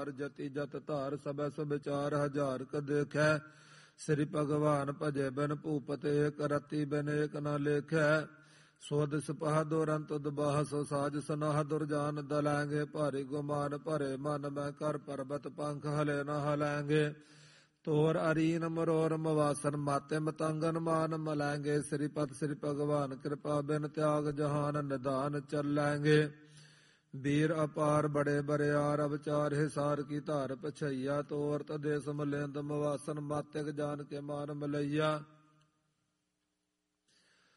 ਧਾਰ ਜਤੀ ਜਤ ਧਾਰ ਸਭੈ ਸਭ ਵਿਚਾਰ ਹਜ਼ਾਰ ਕ ਦੇਖੈ ਸ੍ਰੀ ਭਗਵਾਨ ਭਜੇ ਬਿਨ ਭੂਪਤ ਏਕ ਰਤੀ ਬਿਨ ਏਕ ਨ ਲੇਖੈ ਸੋ ਦਿਸ ਪਹ ਦੁਰੰਤ ਦਬਾਹ ਸੋ ਸਾਜ ਸਨਾਹ ਦੁਰਜਾਨ ਦਲੈਂਗੇ ਭਾਰੀ ਗੁਮਾਨ ਭਰੇ ਮਨ ਮੈਂ ਕਰ ਪਰਬਤ ਪੰਖ ਹਲੇ ਨ ਹਲੈਂਗੇ ਤੋਰ ਅਰੀਨ ਮਰੋਰ ਮਵਾਸਨ ਮਾਤੇ ਮਤੰਗਨ ਮਾਨ ਮਲੈਂਗੇ ਸ੍ਰੀਪਤ ਸ੍ਰੀ ਭਗਵਾਨ ਕਿਰਪਾ ਬਿਨ ਤਿਆਗ ਜਹਾਨ ਨਿਦਾਨ ਚੱਲੈਂਗੇ ਵੀਰ ਅਪਾਰ ਬੜੇ ਬਰਿਆਰ ਅਵਚਾਰ ਹਿਸਾਰ ਕੀ ਧਾਰ ਪਛਈਆ ਤੋਰ ਤਦੇ ਸਮਲਿੰਦ ਮਵਾਸਨ ਮਾਤਿਕ ਜਾਨ ਕੇ ਮਾਨ ਮਲਈਆ